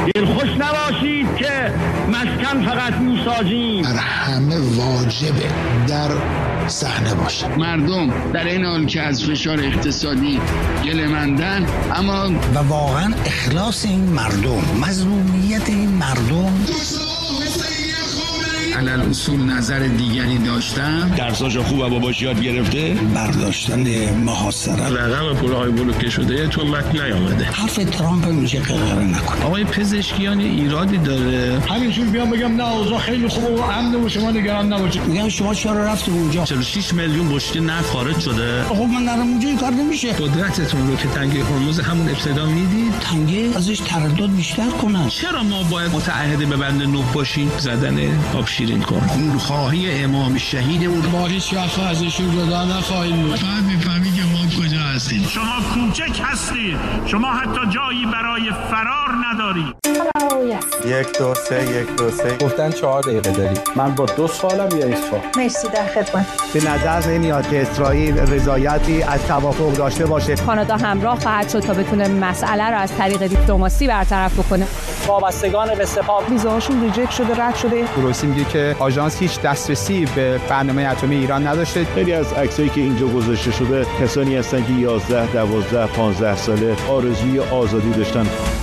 دلخوش نباشید که مسکن فقط موساجیم. بر همه واجبه در صحنه باشه. مردم در این حال که از فشار اقتصادی گله‌مندن، اما و واقعا اخلاص این مردم، مظلومیت این مردم، علل اصول نظر دیگری داشتن، درساشو خوب و باباش یاد گرفته، برداشتن محاصره، رقم پولهای بلوکه شده تو متن نیامده. حرف ترامپ میشه قراره نکنه. آقای پزشکیان ایرادی داره. همینجور بیام بگم نه اوضاع خیلی خوبه و امن و شما نگران نباشید. میگم شما چرا رفتید اونجا؟ 46 میلیون بشکه نفت خارج شده. خب من نرم اونجا این کار نمیشه. قدرتتون رو که تنگه هرمز همون ابتدا میدید، تنگه ازش تردد بیشتر کنن. چرا ما باید متعهد به بند 9 باشیم؟ زدن آب شیرین کن. خونخواهی امام شهید اون با هیچ وقت ازشون جدا نخواهیم بود. فهم میفهمی که ما کجا هستیم. شما کوچک هستید، شما حتی جایی برای فرار ندارید. 1 2 3 گفتن 4 دقیقه داری. من با 2 سوالم یا 1 سوال. مرسی، در خدمت. به نظر نمیاد که اسرائیل رضایتی از توافق داشته باشه. کانادا همراه خواهد شد تا بتونه مسئله رو از طریق دیپلماسی برطرف بکنه. وابستگان به سپاه ویزاشون ریجکت شده، رد شده. روسی میگه که آژانس هیچ دسترسی به برنامه اتمی ایران نداشته. خیلی از عکسایی که اینجا گذاشته شده کسانی هستن که 11 12 15 ساله آرزوی آزادی داشتن.